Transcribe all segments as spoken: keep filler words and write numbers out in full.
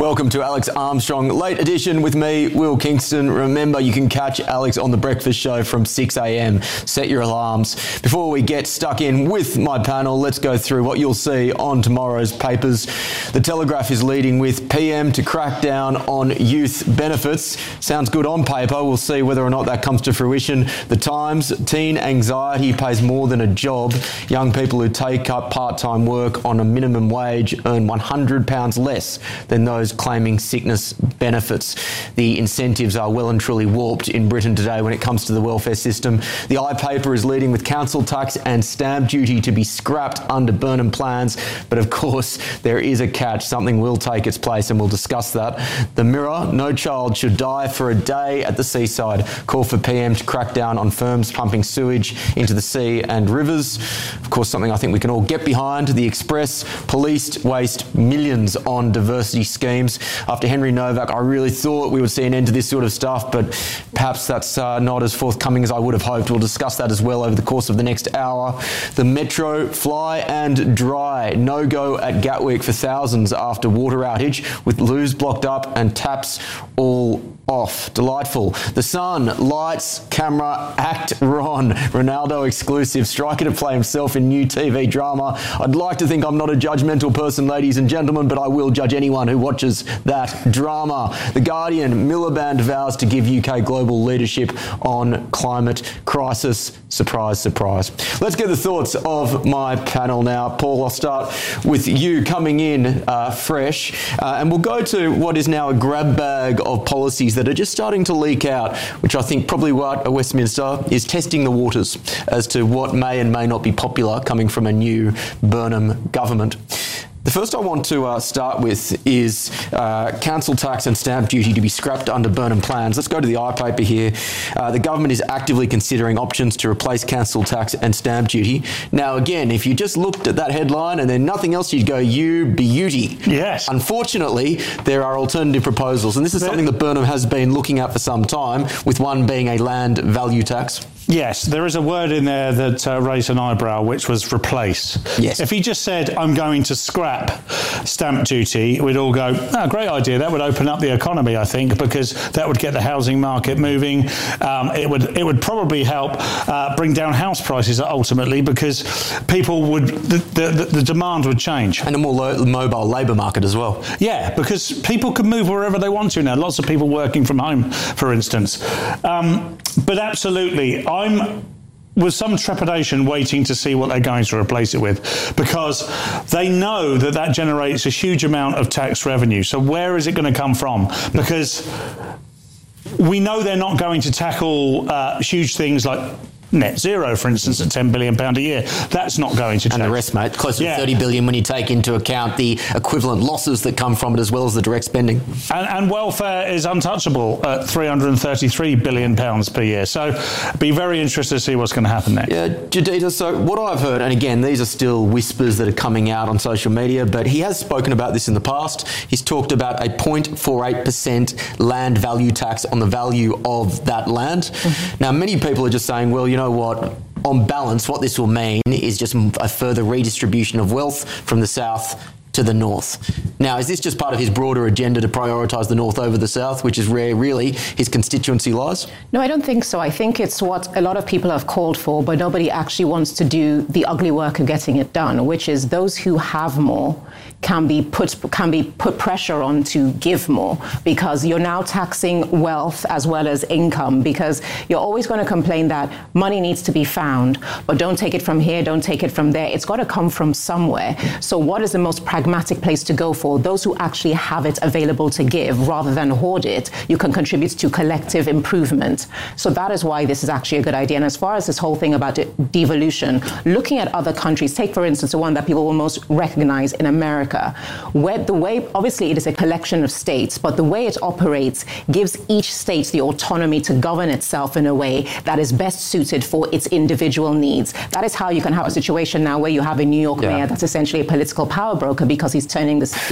Welcome to Alex Armstrong Late Edition with me, Will Kingston. Remember, you can catch Alex on The Breakfast Show from six a.m. Set your alarms. Before we get stuck in with my panel, let's go through what you'll see on tomorrow's papers. The Telegraph is leading with P M to crack down on youth benefits. Sounds good on paper. We'll see whether or not that comes to fruition. The Times, teen anxiety pays more than a job. Young people who take up part-time work on a minimum wage earn one hundred pounds less than those claiming sickness benefits. The incentives are well and truly warped in Britain today when it comes to the welfare system. The iPaper is leading with council tax and stamp duty to be scrapped under Burnham plans. But of course, there is a catch. Something will take its place and we'll discuss that. The Mirror, no child should die for a day at the seaside. Call for P M to crack down on firms pumping sewage into the sea and rivers. Of course, something I think we can all get behind. The Express, police waste millions on diversity schemes. After Henry Novak, I really thought we would see an end to this sort of stuff, but perhaps that's uh, not as forthcoming as I would have hoped. We'll discuss that as well over the course of the next hour. The Metro, fly and dry. No-go at Gatwick for thousands after water outage, with loos blocked up and taps all off. Delightful. The Sun, lights, camera, act, Ron. Ronaldo exclusive. Striker to play himself in new T V drama. I'd like to think I'm not a judgmental person, ladies and gentlemen, but I will judge anyone who watches that drama. The Guardian, Miliband vows to give U K global leadership on climate crisis. Surprise, surprise. Let's get the thoughts of my panel now. Paul, I'll start with you coming in uh, fresh, uh, and we'll go to what is now a grab bag of policies that are just starting to leak out, which I think probably what Westminster is testing the waters as to what may and may not be popular coming from a new Burnham government. The first I want to uh, start with is uh, council tax and stamp duty to be scrapped under Burnham plans. Let's go to the iPaper here. Uh, the government is actively considering options to replace council tax and stamp duty. Now, again, if you just looked at that headline and then nothing else, you'd go, you beauty. Yes. Unfortunately, there are alternative proposals, and this is something that Burnham has been looking at for some time, with one being a land value tax. Yes, there is a word in there that uh, raised an eyebrow, which was replace. Yes. If he just said, I'm going to scrap stamp duty, we'd all go, oh, great idea. That would open up the economy, I think, because that would get the housing market moving. Um, it would it would probably help uh, bring down house prices ultimately, because people would, the, the, the demand would change. And a more lo- mobile labour market as well. Yeah, because people can move wherever they want to now. Lots of people working from home, for instance. Um, but absolutely, I'm with some trepidation waiting to see what they're going to replace it with, because they know that that generates a huge amount of tax revenue. So where is it going to come from? Because we know they're not going to tackle uh, huge things like net zero, for instance, at ten billion pounds a year. That's not going to change. And the rest, mate, close to yeah. thirty billion when you take into account the equivalent losses that come from it, as well as the direct spending. And, and welfare is untouchable at three hundred thirty-three billion pounds per year. So be very interested to see what's going to happen next. Yeah, Jadita, so what I've heard, and again, these are still whispers that are coming out on social media, but he has spoken about this in the past. He's talked about a zero point four eight percent land value tax on the value of that land. Mm-hmm. Now, many people are just saying, well, you know what, on balance, what this will mean is just a further redistribution of wealth from the south to the north. Now, is this just part of his broader agenda to prioritise the north over the south, which is where really his constituency lies? No, I don't think so. I think it's what a lot of people have called for, but nobody actually wants to do the ugly work of getting it done, which is those who have more can be put can be put pressure on to give more, because you're now taxing wealth as well as income, because you're always going to complain that money needs to be found, but don't take it from here, don't take it from there. It's got to come from somewhere. So what is the most pragmatic place to go for? Those who actually have it available to give, rather than hoard it. You can contribute to collective improvement. So that is why this is actually a good idea. And as far as this whole thing about devolution, looking at other countries, take for instance the one that people will most recognize in America, where the way, obviously it is a collection of states, but the way it operates gives each state the autonomy to govern itself in a way that is best suited for its individual needs. That is how you can have a situation now where you have a New York yeah. mayor that's essentially a political power broker, because he's turning the city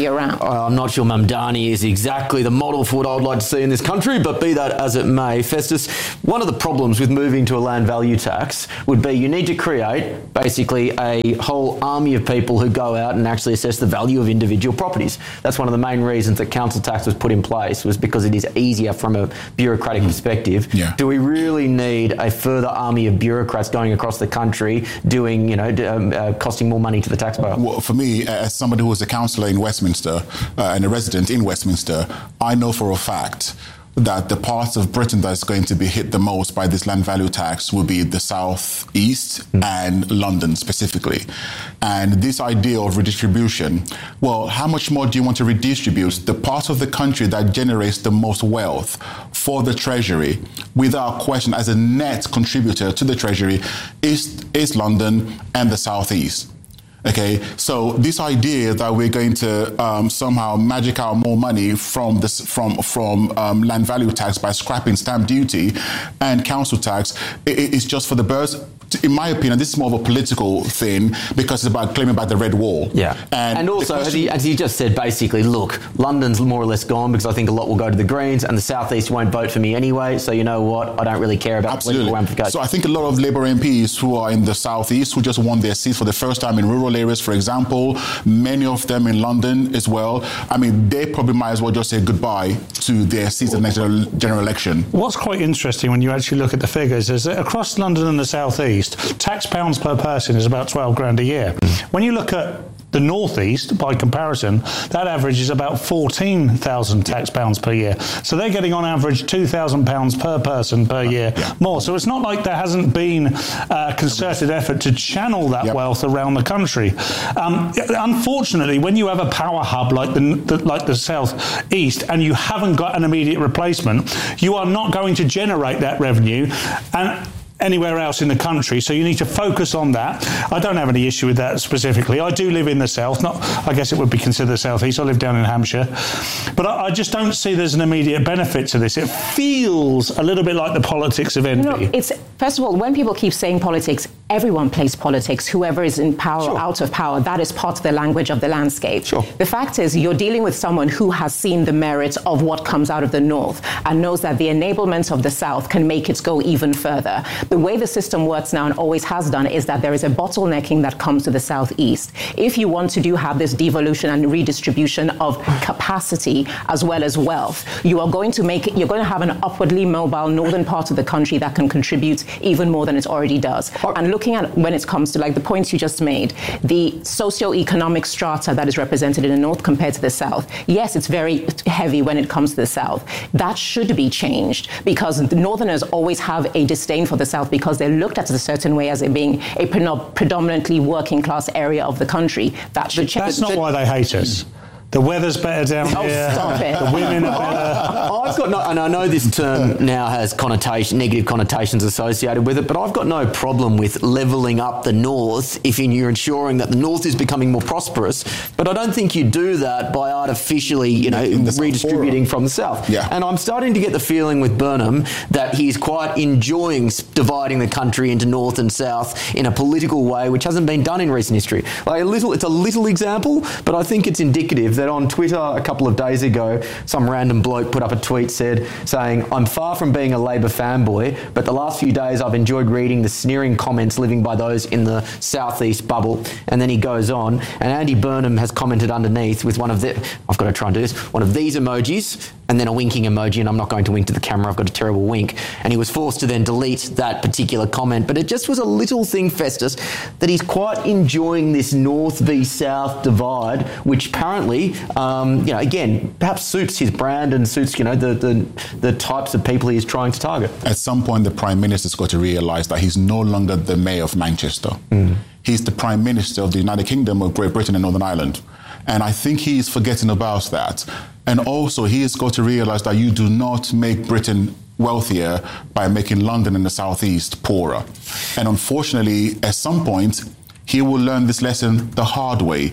be around. Uh, I'm not sure Mamdani is exactly the model for what I would like to see in this country, but be that as it may, Festus, one of the problems with moving to a land value tax would be you need to create basically a whole army of people who go out and actually assess the value of individual properties. That's one of the main reasons that council tax was put in place, was because it is easier from a bureaucratic mm. perspective. Yeah. Do we really need a further army of bureaucrats going across the country doing, you know, um, uh, costing more money to the taxpayer? Well, for me, as somebody who was a councillor in Westminster uh, and a resident in Westminster, I know for a fact that the parts of Britain that's going to be hit the most by this land value tax will be the South East mm. and London specifically. And this idea of redistribution, well, how much more do you want to redistribute? The part of the country that generates the most wealth for the Treasury, without question, as a net contributor to the Treasury, is, is London and the South East. Okay, so this idea that we're going to um, somehow magic out more money from this from from um, land value tax by scrapping stamp duty and council tax, it, it's just for the birds. In my opinion, this is more of a political thing because it's about claiming about the red wall. Yeah, and, and also, question, as, he, as he just said, basically, look, London's more or less gone because I think a lot will go to the Greens, and the South East won't vote for me anyway. So you know what? I don't really care about political ramifications. So I think a lot of Labour M Ps who are in the South East who just won their seats for the first time in rural areas, for example, many of them in London as well. I mean, they probably might as well just say goodbye to their seats in the next general election. What's quite interesting when you actually look at the figures is that across London and the South East, tax pounds per person is about twelve grand a year. When you look at the North East, by comparison, that average is about fourteen thousand tax pounds per year. So they're getting on average two thousand pounds per person per year yeah. more. So it's not like there hasn't been a concerted effort to channel that yep. wealth around the country. Um, unfortunately, when you have a power hub like the, the like the South East and you haven't got an immediate replacement, you are not going to generate that revenue and anywhere else in the country, so you need to focus on that. I don't have any issue with that specifically. I do live in the south, not I guess it would be considered the southeast. I live down in Hampshire, but I, I just don't see there's an immediate benefit to this. It feels a little bit like the politics of envy. You know, it's first of all, when people keep saying politics, everyone plays politics. Whoever is in power sure. or out of power, that is part of the language of the landscape. Sure. The fact is, you're dealing with someone who has seen the merits of what comes out of the north and knows that the enablement of the south can make it go even further. The way the system works now and always has done is that there is a bottlenecking that comes to the southeast. If you want to do have this devolution and redistribution of capacity as well as wealth, you are going to make it, you're going to have an upwardly mobile northern part of the country that can contribute even more than it already does. And looking at when it comes to like the points you just made, the socio-economic strata that is represented in the north compared to the south, yes, it's very heavy when it comes to the south. That should be changed because the northerners always have a disdain for the south because they're looked at a certain way as it being a predominantly working class area of the country. That should change. That's not why they hate us. The weather's better down oh, here. Stop it. The women are better. I've got no, and I know this term now has connotation, negative connotations associated with it, but I've got no problem with levelling up the north if you're ensuring that the north is becoming more prosperous. But I don't think you do that by artificially, you know, redistributing from the south. Yeah. And I'm starting to get the feeling with Burnham that he's quite enjoying dividing the country into north and south in a political way, which hasn't been done in recent history. Like a little, it's a little example, but I think it's indicative that on Twitter a couple of days ago, some random bloke put up a tweet said, saying, "I'm far from being a Labor fanboy, but the last few days I've enjoyed reading the sneering comments living by those in the southeast bubble." And then he goes on, and Andy Burnham has commented underneath with one of the, I've got to try and do this, one of these emojis, and then a winking emoji, and I'm not going to wink to the camera, I've got a terrible wink. And he was forced to then delete that particular comment. But it just was a little thing, Festus, that he's quite enjoying this north v south divide, which apparently, um, you know, again, perhaps suits his brand and suits, you know, the, the, the types of people he is trying to target. At some point, the Prime Minister's got to realise that he's no longer the Mayor of Manchester. Mm. He's the Prime Minister of the United Kingdom of Great Britain and Northern Ireland. And I think he's forgetting about that. And also, he has got to realise that you do not make Britain wealthier by making London and the South East poorer. And unfortunately, at some point, he will learn this lesson the hard way.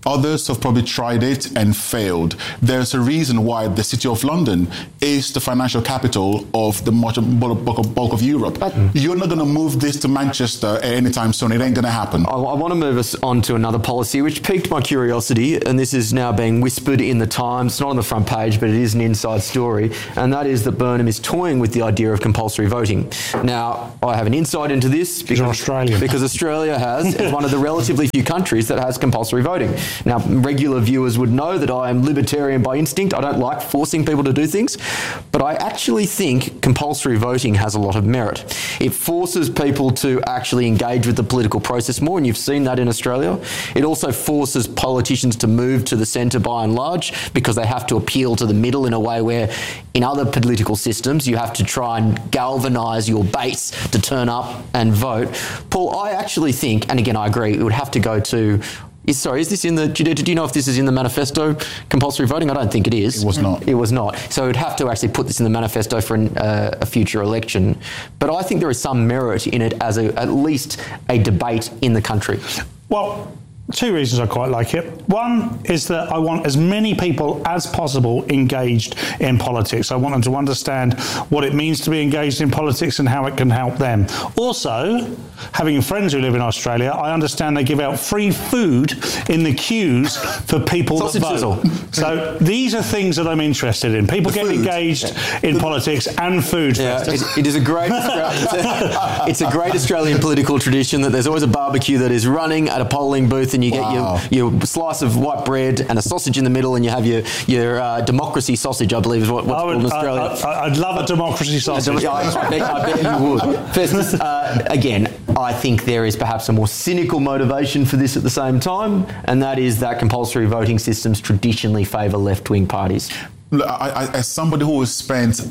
Others have probably tried it and failed. There's a reason why the City of London is the financial capital of the much bulk of Europe. But you're not going to move this to Manchester anytime soon. It ain't going to happen. I, I want to move us on to another policy which piqued my curiosity, and this is now being whispered in the Times. It's not on the front page, but it is an inside story, and that is that Burnham is toying with the idea of compulsory voting. Now, I have an insight into this because, Australian. because Australia has, is one of the relatively few countries that has compulsory voting. Now, regular viewers would know that I am libertarian by instinct. I don't like forcing people to do things, but I actually think compulsory voting has a lot of merit. It forces people to actually engage with the political process more, and you've seen that in Australia. It also forces politicians to move to the centre by and large because they have to appeal to the middle in a way where in other political systems you have to try and galvanise your base to turn up and vote. Paul, I actually think, and again I agree, it would have to go to Is, sorry, is this in the, do you, do you know if this is in the manifesto, compulsory voting? I don't think it is. It was not. It was not. So we'd have to actually put this in the manifesto for an, uh, a future election. But I think there is some merit in it as a, at least a debate in the country. Well, two reasons I quite like it. One is that I want as many people as possible engaged in politics. I want them to understand what it means to be engaged in politics and how it can help them. Also, having friends who live in Australia, I understand they give out free food in the queues for people Sausage that vote. sizzle. So these are things that I'm interested in. People The getting food. engaged in politics and food. Yeah, it, it is a great, it's a, it's a great Australian political tradition that there's always a barbecue that is running at a polling booth, and you Wow. get your, your slice of white bread and a sausage in the middle, and you have your your uh, democracy sausage, I believe is what, what's I called in would, Australia. I, I, I'd love a democracy sausage. Yeah, I, I, bet, I bet you would. Festus, uh, again, I think there is perhaps a more cynical motivation for this at the same time, and that is that compulsory voting systems traditionally favour left-wing parties. Look, I, I, as somebody who has spent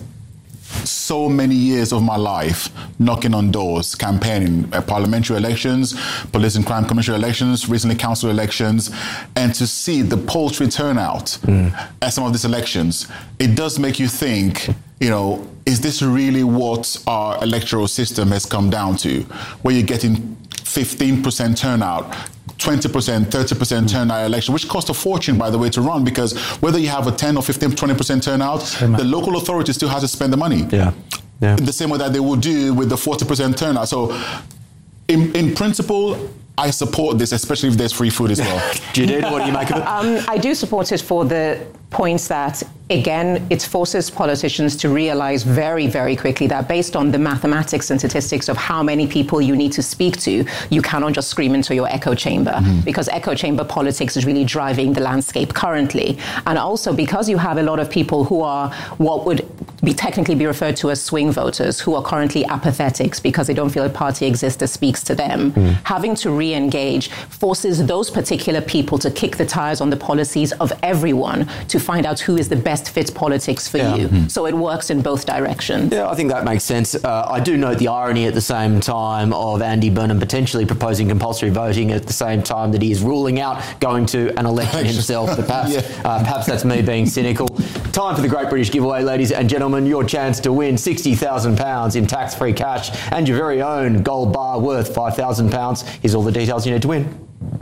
so many years of my life knocking on doors, campaigning, uh, parliamentary elections, police and crime commissioner elections, recently council elections, and to see the paltry turnout mm. at some of these elections, it does make you think, you know, is this really what our electoral system has come down to, where you're getting fifteen percent turnout, twenty percent, thirty percent turnout election, which costs a fortune, by the way, to run, because whether you have a ten or fifteen, twenty percent turnout, the local authority still has to spend the money. Yeah. Yeah. The same way that they would do with the forty percent turnout. So in, in principle, I support this, especially if there's free food as well. Judith, what do you make of it? Um, I do support it for the points that, again, it forces politicians to realize very, very quickly that based on the mathematics and statistics of how many people you need to speak to, you cannot just scream into your echo chamber, mm-hmm. because echo chamber politics is really driving the landscape currently. And also because you have a lot of people who are what would be technically be referred to as swing voters, who are currently apathetics because they don't feel a party exists that speaks to them, mm. having to re-engage forces those particular people to kick the tires on the policies of everyone to find out who is the best fit politics for yeah. you. Mm-hmm. So it works in both directions. Yeah, I think that makes sense. Uh, I do note the irony at the same time of Andy Burnham potentially proposing compulsory voting at the same time that he is ruling out going to an election himself. But perhaps, yeah. uh, perhaps that's me being cynical. Time for the Great British Giveaway, ladies and gentlemen. Your chance to win sixty thousand pounds in tax-free cash and your very own gold bar worth five thousand pounds. Here's all the details you need to win.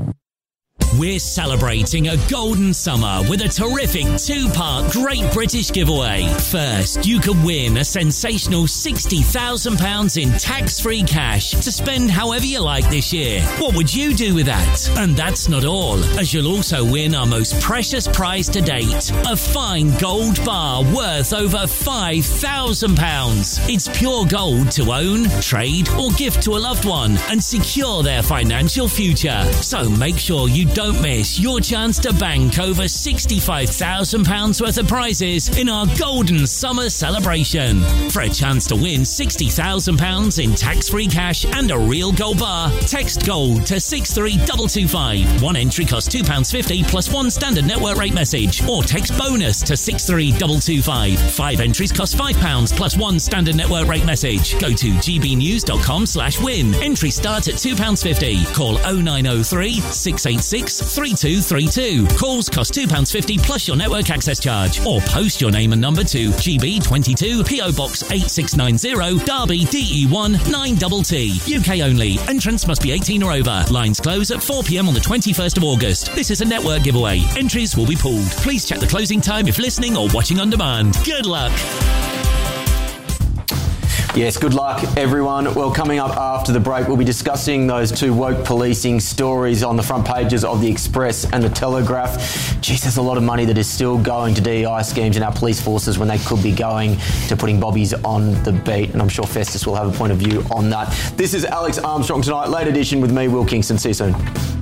We're celebrating a golden summer with a terrific two-part Great British Giveaway. First, you could win a sensational sixty thousand pounds in tax-free cash to spend however you like this year. What would you do with that? And that's not all, as you'll also win our most precious prize to date, a fine gold bar worth over five thousand pounds. It's pure gold to own, trade or gift to a loved one and secure their financial future. So make sure you don't Don't miss your chance to bank over sixty-five thousand pounds worth of prizes in our Golden Summer celebration. For a chance to win sixty thousand pounds in tax-free cash and a real gold bar, text GOLD to six three two two five. One entry costs two pounds fifty plus one standard network rate message, or text BONUS to six three two two five. Five entries cost five pounds plus one standard network rate message. Go to gbnews.com slash win. Entry starts at two pounds fifty. Call oh nine oh three, six eight six, six three two three two. Calls cost two pounds fifty plus your network access charge. Or post your name and number to G B twenty-two, P O Box eight six nine zero, Derby, D E one nine T T. U K only. Entrance must be eighteen or over. Lines close at four p.m. on the twenty-first of August. This is a network giveaway. Entries will be pulled. Please check the closing time if listening or watching on demand. Good luck. Yes, good luck, everyone. Well, coming up after the break, we'll be discussing those two woke policing stories on the front pages of the Express and the Telegraph. Geez, there's a lot of money that is still going to D E I schemes in our police forces when they could be going to putting bobbies on the beat, and I'm sure Festus will have a point of view on that. This is Alex Armstrong Tonight, late edition with me, Will Kingston. See you soon.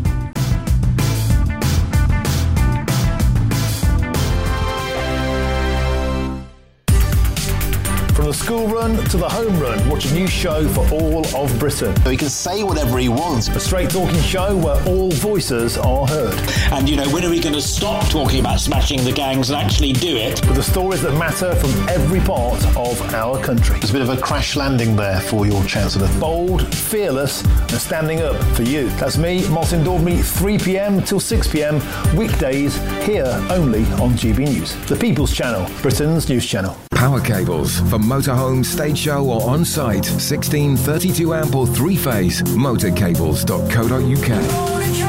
From the school run to the home run, watch a new show for all of Britain. So he can say whatever he wants. A straight talking show where all voices are heard. And, you know, when are we going to stop talking about smashing the gangs and actually do it? With the stories that matter from every part of our country. There's a bit of a crash landing there for your Chancellor. Bold, fearless and standing up for you. That's me, Martin Daubney, three p.m. till six p.m. weekdays here only on G B News. The People's Channel, Britain's news channel. Power cables for motorhome, stage show or on-site. sixteen, thirty-two amp or three-phase. motorcables dot co dot uk.